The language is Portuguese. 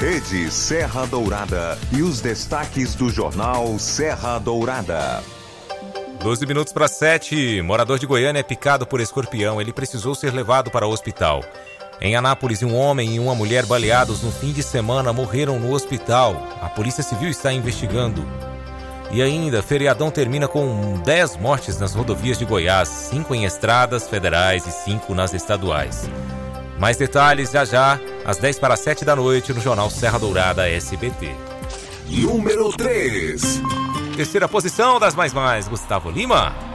Rede Serra Dourada e os destaques do jornal Serra Dourada. 12 minutos para 7. Morador de Goiânia é picado por escorpião. Ele precisou ser levado para o hospital. Em Anápolis, um homem e uma mulher baleados no fim de semana morreram no hospital. A Polícia Civil está investigando. E ainda, feriadão termina com 10 mortes nas rodovias de Goiás, 5 em estradas federais e 5 nas estaduais. Mais detalhes já, às 10 para 7 da noite, no Jornal Serra Dourada SBT. Número 3. Terceira posição das mais, Gustavo Lima.